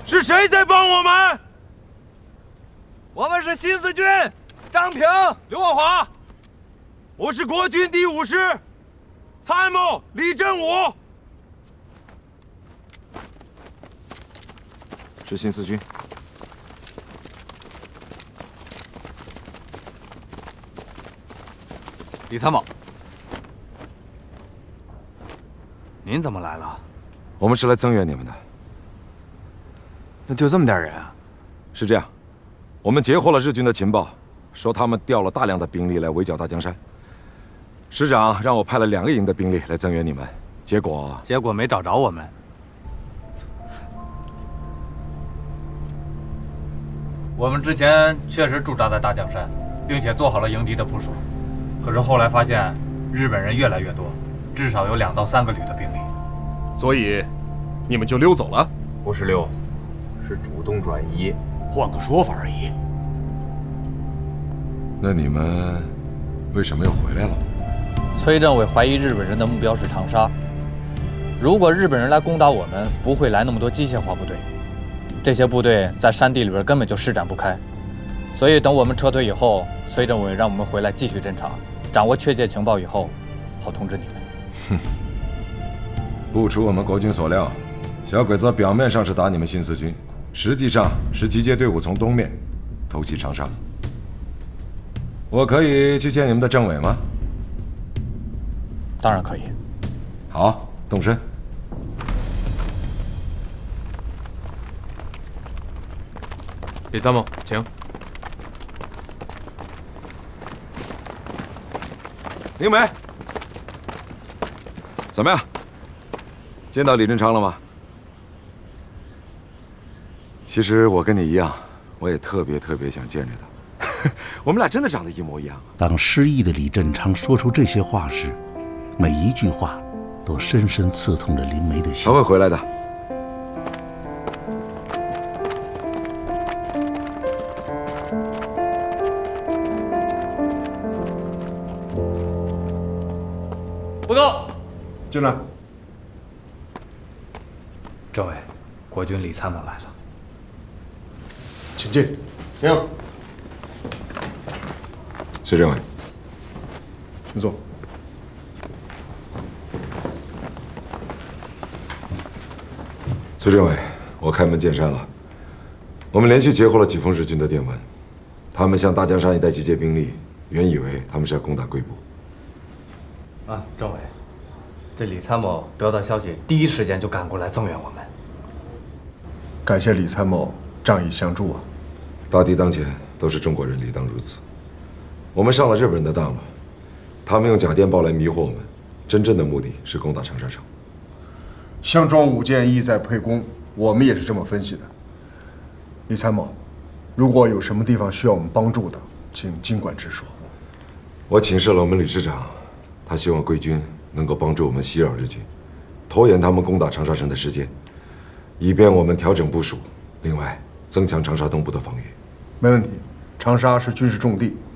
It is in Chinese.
是谁在帮我们？ 我们是新四军，张平、 刘万华。我是国军第5师参谋李振武。 是新四军。 李参谋，您怎么来了？ 我们是来增援你们的。 那就这么点人啊？ 是这样，我们截获了日军的情报，说他们调了大量的兵力来围剿大江山。师长让我派了2个营的兵力来增援你们，结果没找着我们。我们之前确实驻扎在大江山，并且做好了迎敌的部署。可是后来发现，日本人越来越多，至少有2到3个旅的兵力。 所以，你们就溜走了？ 不是溜，是主动转移， 换个说法而已。 那你们为什么又回来了？ 崔政委怀疑日本人的目标是长沙。如果日本人来攻打我们，不会来那么多机械化部队，这些部队在山地里边根本就施展不开。所以等我们撤退以后，崔政委让我们回来继续侦查，掌握确切情报以后，好通知你们。 哼，不出我们国军所料，小鬼子表面上是打你们新四军，实际上是集结队伍从东面偷袭长沙。我可以去见你们的政委吗？ 当然可以。 好，动身。 李参谋，请。 林梅，怎么样？见到李振昌了吗？其实我跟你一样，我也特别想见着他。我们俩真的长得一模一样。 当失忆的李振昌说出这些话时，每一句话都深深刺痛着林梅的心。 他会回来的。 报告， 进来。 政委，国军李参谋来了。 请进。请。 崔政委， 请坐。 崔政委，我开门见山了。我们连续截获了几封日军的电文，他们向大江山一带集结兵力，原以为他们是要攻打贵部。 啊，政委，这李参谋得到消息，第一时间就赶过来增援我们。 感谢李参谋仗义相助啊！ 大敌当前，都是中国人，理当如此。我们上了日本人的当了，他们用假电报来迷惑我们，真正的目的是攻打长沙城。 项庄舞剑，意在沛公，我们也是这么分析的。李参谋，如果有什么地方需要我们帮助的，请尽管直说。 我请示了我们李师长，他希望贵军能够帮助我们袭扰日军，拖延他们攻打长沙城的时间，以便我们调整部署。另外，增强长沙东部的防御。 没问题，长沙是军事重地，